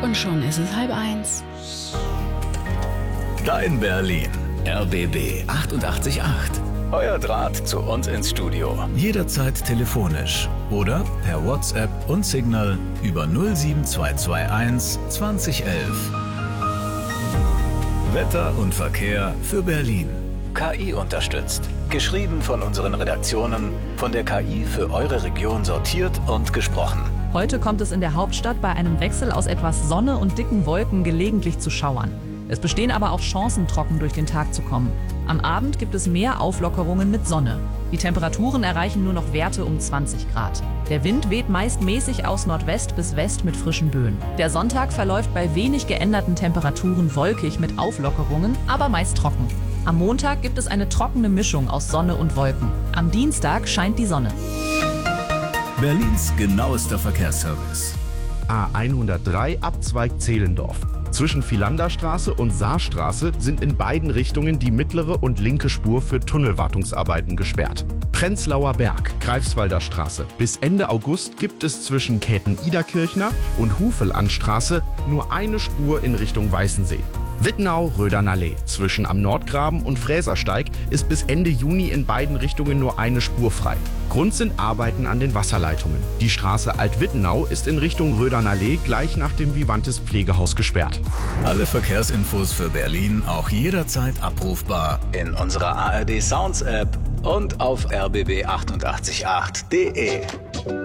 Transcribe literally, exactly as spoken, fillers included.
Und schon ist es halb eins. Dein Berlin. R B B achtundachtzig Komma acht. Euer Draht zu uns ins Studio. Jederzeit telefonisch oder per WhatsApp und Signal über null sieben zwei zwei eins zwanzig elf. Wetter und Verkehr für Berlin. K I unterstützt. Geschrieben von unseren Redaktionen, von der K I für eure Region sortiert und gesprochen. Heute kommt es in der Hauptstadt bei einem Wechsel aus etwas Sonne und dicken Wolken gelegentlich zu Schauern. Es bestehen aber auch Chancen, trocken durch den Tag zu kommen. Am Abend gibt es mehr Auflockerungen mit Sonne. Die Temperaturen erreichen nur noch Werte um zwanzig Grad. Der Wind weht meist mäßig aus Nordwest bis West mit frischen Böen. Der Sonntag verläuft bei wenig geänderten Temperaturen wolkig mit Auflockerungen, aber meist trocken. Am Montag gibt es eine trockene Mischung aus Sonne und Wolken. Am Dienstag scheint die Sonne. Berlins genauester Verkehrsservice. A hundertdrei Abzweig Zehlendorf. Zwischen Philanderstraße und Saarstraße sind in beiden Richtungen die mittlere und linke Spur für Tunnelwartungsarbeiten gesperrt. Prenzlauer Berg, Greifswalder Straße. Bis Ende August gibt es zwischen Käthen-Iderkirchner und Hufelandstraße nur eine Spur in Richtung Weißensee. Wittenau-Rödernallee. Zwischen am Nordgraben und Fräsersteig ist bis Ende Juni in beiden Richtungen nur eine Spur frei. Grund sind Arbeiten an den Wasserleitungen. Die Straße Alt-Wittenau ist in Richtung Rödernallee gleich nach dem Vivantes Pflegehaus gesperrt. Alle Verkehrsinfos für Berlin auch jederzeit abrufbar in unserer A R D Sounds App und auf r b b achtundachtzig Komma acht punkt de.